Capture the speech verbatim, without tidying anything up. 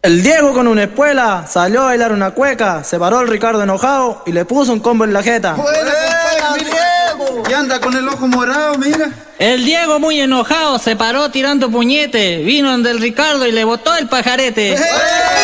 El Diego con una espuela salió a bailar una cueca, se paró el Ricardo enojado y le puso un combo en la jeta. ¡Buena, Diego! Y anda con el ojo morado, mira. El Diego muy enojado se paró tirando puñete, vino donde el Ricardo y le botó el pajarete. ¡Eh!